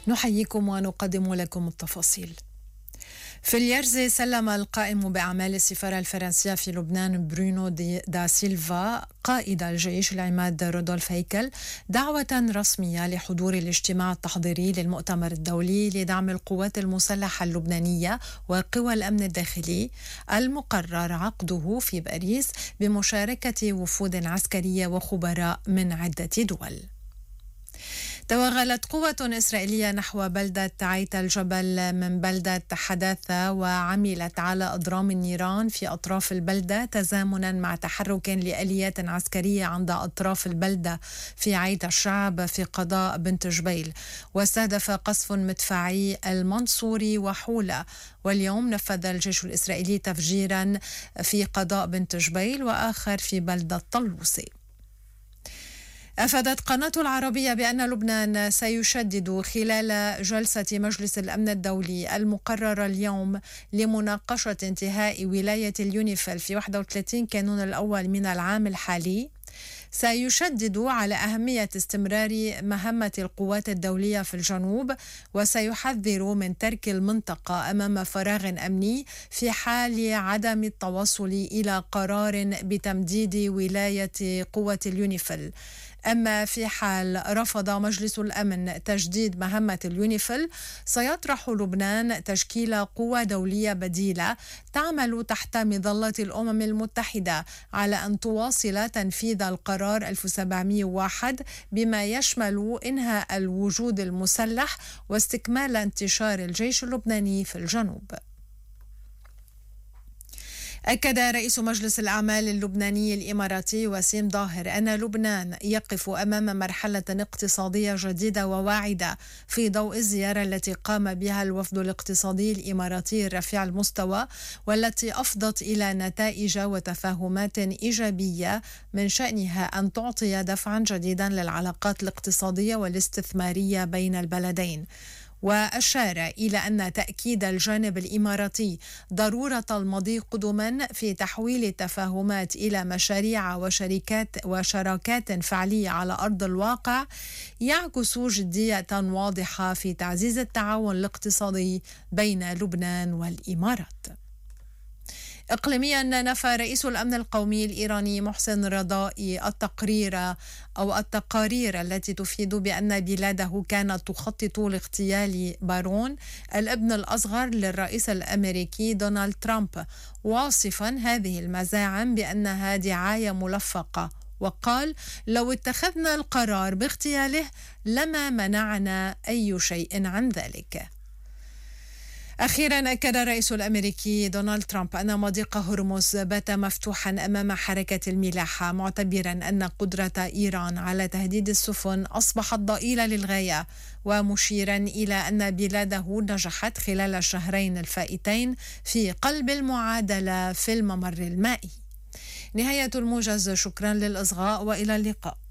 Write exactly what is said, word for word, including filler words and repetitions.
نحييكم ونقدم لكم التفاصيل. في اليرزي سلم القائم بأعمال السفارة الفرنسية في لبنان برونو دي دا سيلفا قائد الجيش العماد رودولف هيكل دعوة رسمية لحضور الاجتماع التحضيري للمؤتمر الدولي لدعم القوات المسلحة اللبنانية وقوى الأمن الداخلي المقرر عقده في باريس بمشاركة وفود عسكرية وخبراء من عدة دول. توغلت قوة إسرائيلية نحو بلدة عيت الجبل من بلدة حداثة وعملت على أضرام النيران في أطراف البلدة تزامنا مع تحرك لآليات عسكرية عند أطراف البلدة في عيت الشعب في قضاء بنت جبيل، واستهدف قصف مدفعي المنصوري وحولة. واليوم نفذ الجيش الإسرائيلي تفجيرا في قضاء بنت جبيل وآخر في بلدة طلوسي. أفادت قناة العربية بأن لبنان سيشدد خلال جلسة مجلس الأمن الدولي المقررة اليوم لمناقشة انتهاء ولاية اليونيفيل في واحد وثلاثين كانون الأول من العام الحالي، سيشدد على أهمية استمرار مهمة القوات الدولية في الجنوب، وسيحذر من ترك المنطقة أمام فراغ أمني في حال عدم التوصل إلى قرار بتمديد ولاية قوة اليونيفيل. أما في حال رفض مجلس الأمن تجديد مهمة اليونيفيل، سيطرح لبنان تشكيل قوى دولية بديلة تعمل تحت مظلة الأمم المتحدة على أن تواصل تنفيذ القرار ألف وسبعمئة وواحد بما يشمل إنهاء الوجود المسلح واستكمال انتشار الجيش اللبناني في الجنوب. أكد رئيس مجلس الأعمال اللبناني الإماراتي وسيم ظاهر أن لبنان يقف أمام مرحلة اقتصادية جديدة وواعدة في ضوء الزيارة التي قام بها الوفد الاقتصادي الإماراتي الرفيع المستوى، والتي أفضت إلى نتائج وتفاهمات إيجابية من شأنها أن تعطي دفعا جديدا للعلاقات الاقتصادية والاستثمارية بين البلدين. وأشار إلى أن تأكيد الجانب الإماراتي ضرورة المضي قدما في تحويل التفاهمات إلى مشاريع وشركات وشراكات فعلية على أرض الواقع يعكس جدية واضحة في تعزيز التعاون الاقتصادي بين لبنان والإمارات. إقليميا، نفى رئيس الأمن القومي الإيراني محسن رضائي التقرير أو التقارير التي تفيد بأن بلاده كانت تخطط لاغتيال بارون الابن الأصغر للرئيس الأمريكي دونالد ترامب، واصفا هذه المزاعم بأنها دعاية ملفقة، وقال: لو اتخذنا القرار باغتياله لما منعنا أي شيء عن ذلك. أخيرا، أكد الرئيس الأمريكي دونالد ترامب أن مضيق هرمز بات مفتوحا أمام حركة الملاحة، معتبرا أن قدرة إيران على تهديد السفن أصبحت ضئيلة للغاية، ومشيرا إلى أن بلاده نجحت خلال الشهرين الفائتين في قلب المعادلة في الممر المائي. نهاية الموجز، شكرا للإصغاء وإلى اللقاء.